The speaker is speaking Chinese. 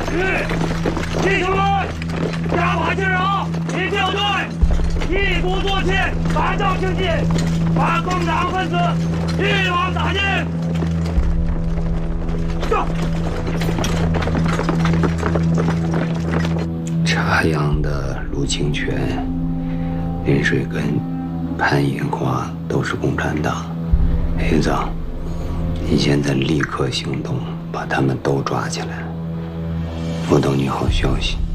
弟兄们，加把劲儿啊！一定要对，一鼓作气，打仗经济，把共党分子一网打尽。上！ 茶阳的陆清泉、林水根、潘银花都是共产党。黑子，你现在立刻行动，把他们都抓起来。我等你好消息。